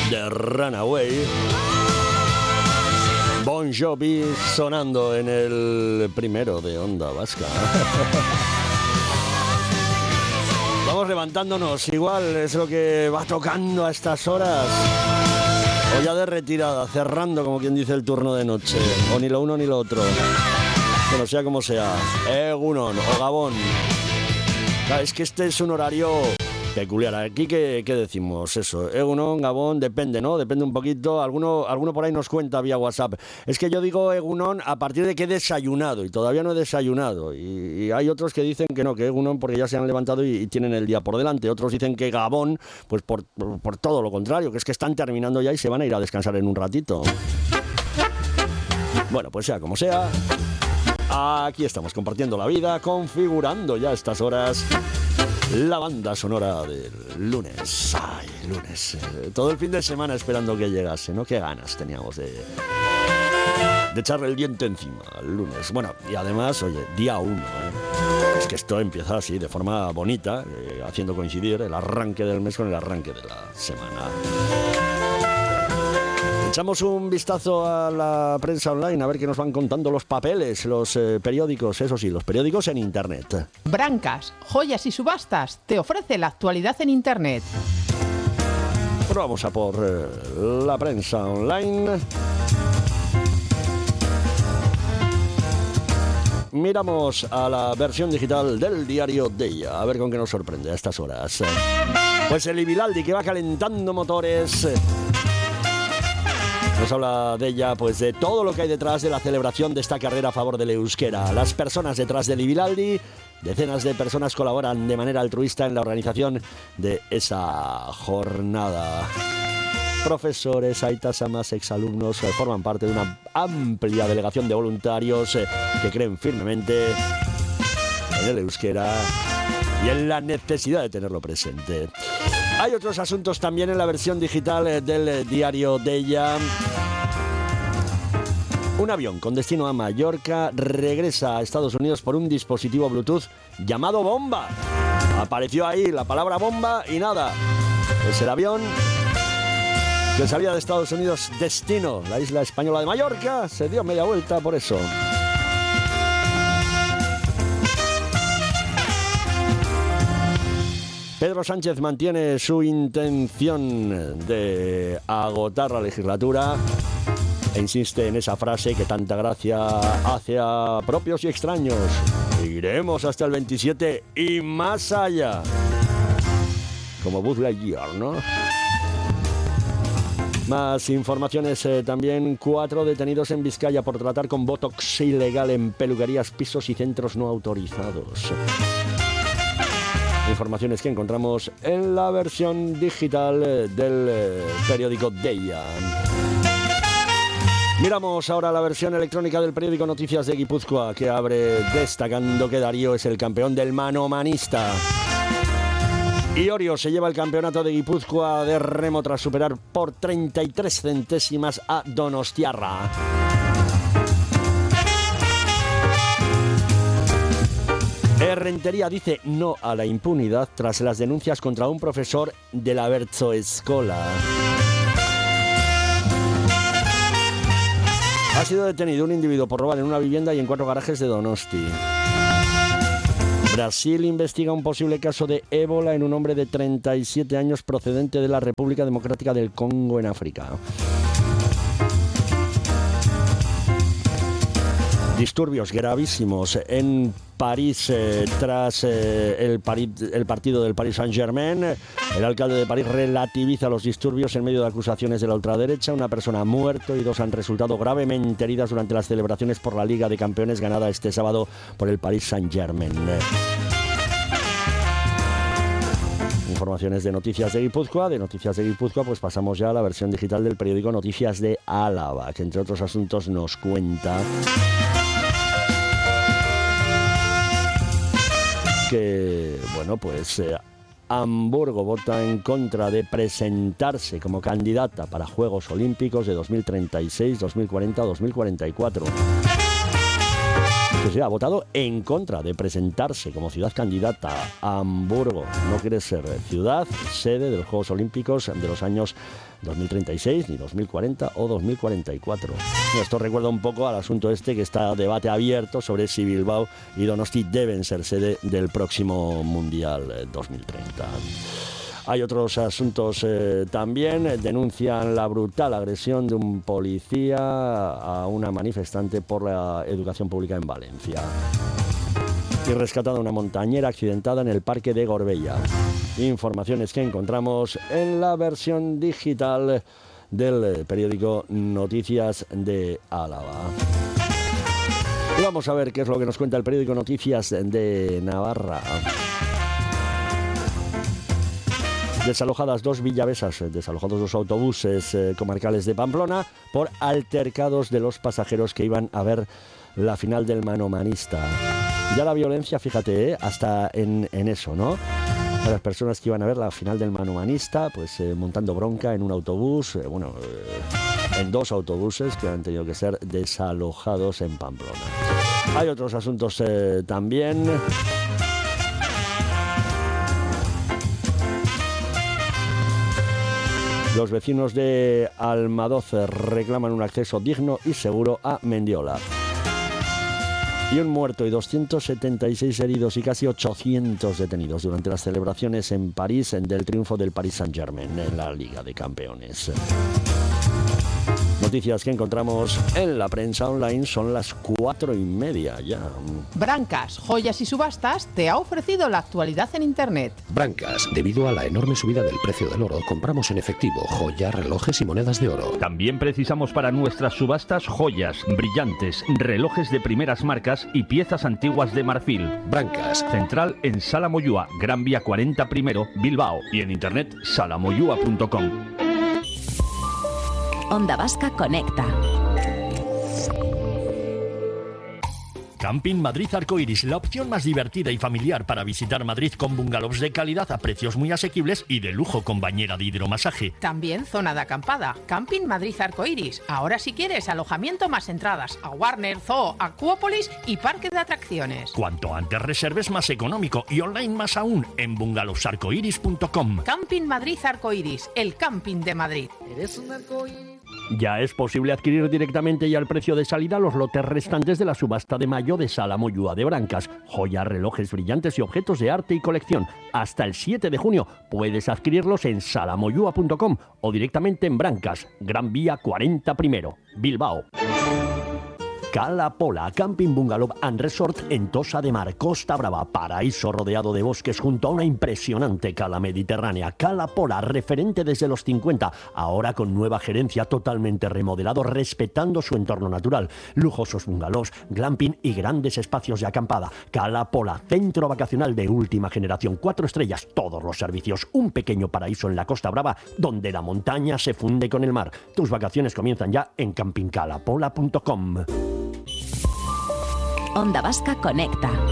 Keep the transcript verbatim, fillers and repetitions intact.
de Runaway. Bon Jovi sonando en el primero de Onda Vasca. Vamos levantándonos, igual es lo que va tocando a estas horas. O ya de retirada, cerrando como quien dice el turno de noche. O ni lo uno ni lo otro. Bueno, sea como sea. Egunon o Gabón. Es que este es un horario peculiar. Aquí, ¿qué, qué decimos? Eso, Egunon, Gabón, depende, ¿no? Depende un poquito. Alguno, alguno por ahí nos cuenta vía WhatsApp. Es que yo digo Egunon a partir de que he desayunado y todavía no he desayunado. Y, y hay otros que dicen que no, que Egunon porque ya se han levantado y, y tienen el día por delante. Otros dicen que Gabón, pues por, por, por todo lo contrario, que es que están terminando ya y se van a ir a descansar en un ratito. Bueno, pues sea como sea, aquí estamos compartiendo la vida, configurando ya a estas horas la banda sonora del lunes. Ay, lunes. Eh, todo el fin de semana esperando que llegase, ¿no? Qué ganas teníamos de, de echarle el diente encima el lunes. Bueno, y además, oye, día uno, ¿eh? Es que esto empieza así, de forma bonita, eh, haciendo coincidir el arranque del mes con el arranque de la semana. Echamos un vistazo a la prensa online, a ver qué nos van contando los papeles, los eh, periódicos, eso sí, los periódicos en Internet. Brancas, Joyas y Subastas te ofrece la actualidad en Internet. Pero vamos a por eh, la prensa online. Miramos a la versión digital del diario Deia, a ver con qué nos sorprende a estas horas. Pues el Ibilaldi que va calentando motores. Nos habla de ella, pues, de todo lo que hay detrás de la celebración de esta carrera a favor del euskera. Las personas detrás del Ibilaldi, decenas de personas colaboran de manera altruista en la organización de esa jornada. Profesores, aitas, amas, exalumnos eh, forman parte de una amplia delegación de voluntarios eh, que creen firmemente en el euskera y en la necesidad de tenerlo presente. Hay otros asuntos también en la versión digital del diario Deia. Un avión con destino a Mallorca regresa a Estados Unidos por un dispositivo Bluetooth llamado Bomba. Apareció ahí la palabra bomba y nada. Pues el avión que salía de Estados Unidos destino la isla española de Mallorca se dio media vuelta por eso. Pedro Sánchez mantiene su intención de agotar la legislatura e insiste en esa frase que tanta gracia hace a propios y extraños. Iremos hasta el veintisiete y más allá. Como Buzz Lightyear, ¿no? Más informaciones eh, también. Cuatro detenidos en Vizcaya por tratar con botox ilegal en peluquerías, pisos y centros no autorizados. Informaciones que encontramos en la versión digital del eh, periódico Deia. Miramos ahora la versión electrónica del periódico Noticias de Guipúzcoa, que abre destacando que Darío es el campeón del manomanista. Iorio se lleva el campeonato de Guipúzcoa de remo tras superar por treinta y tres centésimas a Donostiarra. Errentería dice no a la impunidad tras las denuncias contra un profesor de la Bertzoeskola. Ha sido detenido un individuo por robar en una vivienda y en cuatro garajes de Donosti. Brasil investiga un posible caso de ébola en un hombre de treinta y siete años procedente de la República Democrática del Congo en África. Disturbios gravísimos en París eh, tras eh, el, París, el partido del Paris Saint-Germain. El alcalde de París relativiza los disturbios en medio de acusaciones de la ultraderecha. Una persona ha muerto y dos han resultado gravemente heridas durante las celebraciones por la Liga de Campeones ganada este sábado por el Paris Saint-Germain. Informaciones de Noticias de Guipúzcoa. De Noticias de Guipúzcoa pues pasamos ya a la versión digital del periódico Noticias de Álava, que entre otros asuntos nos cuenta que, bueno, pues eh, Hamburgo vota en contra de presentarse como candidata para Juegos Olímpicos de dos mil treinta y seis, dos mil cuarenta, dos mil cuarenta y cuatro. que sí, ha votado en contra de presentarse como ciudad candidata. Hamburgo no quiere ser ciudad sede de los Juegos Olímpicos de los años dos mil treinta y seis, ni dos mil cuarenta o dos mil cuarenta y cuatro. Esto recuerda un poco al asunto este que está debate abierto sobre si Bilbao y Donosti deben ser sede del próximo Mundial dos mil treinta. Hay otros asuntos eh, también. Denuncian la brutal agresión de un policía a una manifestante por la educación pública en Valencia. Y rescatada una montañera accidentada en el parque de Gorbella. Informaciones que encontramos en la versión digital del periódico Noticias de Álava. Y vamos a ver qué es lo que nos cuenta el periódico Noticias de Navarra. Desalojadas dos villavesas, desalojados dos autobuses eh, comarcales de Pamplona por altercados de los pasajeros que iban a ver la final del manomanista. Ya la violencia, fíjate, eh, hasta en, en eso, ¿no? A las personas que iban a ver la final del manomanista, pues eh, montando bronca en un autobús, eh, bueno, eh, en dos autobuses que han tenido que ser desalojados en Pamplona. Hay otros asuntos eh, también. Los vecinos de Almadoz reclaman un acceso digno y seguro a Mendiola. Y un muerto y doscientos setenta y seis heridos y casi ochocientos detenidos durante las celebraciones en París del triunfo del Paris Saint-Germain en la Liga de Campeones. Noticias que encontramos en la prensa online, son las cuatro y media ya. Brancas, Joyas y Subastas te ha ofrecido la actualidad en Internet. Brancas, debido a la enorme subida del precio del oro, compramos en efectivo joyas, relojes y monedas de oro. También precisamos para nuestras subastas joyas, brillantes, relojes de primeras marcas y piezas antiguas de marfil. Brancas. Central en Sala Moyúa, Gran Vía cuarenta primero, Bilbao. Y en internet sala moyúa punto com. Onda Vasca Conecta. Camping Madrid Arcoiris, la opción más divertida y familiar para visitar Madrid, con bungalows de calidad a precios muy asequibles y de lujo con bañera de hidromasaje. También zona de acampada. Camping Madrid Arcoiris. Ahora si quieres alojamiento más entradas a Warner, Zoo, Acuópolis y parque de atracciones. Cuanto antes reserves, más económico, y online más aún en bungalowsarcoiris punto com. Camping Madrid Arcoiris, el camping de Madrid. Eres un arcoíris. Ya es posible adquirir directamente y al precio de salida los lotes restantes de la subasta de mayo de Sala Moyúa de Brancas. Joyas, relojes brillantes y objetos de arte y colección. Hasta el siete de junio puedes adquirirlos en sala moyúa punto com o directamente en Brancas, Gran Vía cuarenta primero, Bilbao. Cala Pola, Camping Bungalow and Resort en Tossa de Mar, Costa Brava. Paraíso rodeado de bosques junto a una impresionante cala mediterránea. Cala Pola, referente desde los cincuenta, ahora con nueva gerencia, totalmente remodelado, respetando su entorno natural. Lujosos bungalows, glamping y grandes espacios de acampada. Cala Pola, centro vacacional de última generación, cuatro estrellas, todos los servicios. Un pequeño paraíso en la Costa Brava, donde la montaña se funde con el mar. Tus vacaciones comienzan ya en camping cala pola punto com. Onda Vasca Conecta.